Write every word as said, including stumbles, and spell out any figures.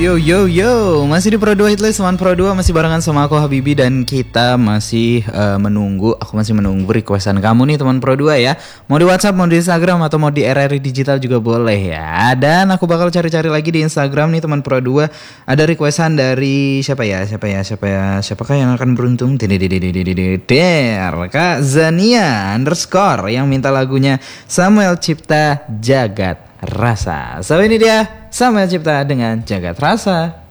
yo yo yo, masih di Pro dua Hitlist One Pro dua, masih barengan sama aku Habibi dan kita masih uh, menunggu, aku masih menunggu requestan kamu nih teman Pro dua ya. Mau di WhatsApp, mau di Instagram atau mau di R R I Digital juga boleh ya. Dan aku bakal cari-cari lagi di Instagram nih teman Pro dua. Ada requestan dari siapa ya? Siapa ya? Siapa ya? Siapakah yang akan beruntung? Der, Kak Zania underscore yang minta lagunya Samuel Cipta Jagat Rasa. So ini dia Samuel Cipta dengan Jagat Rasa.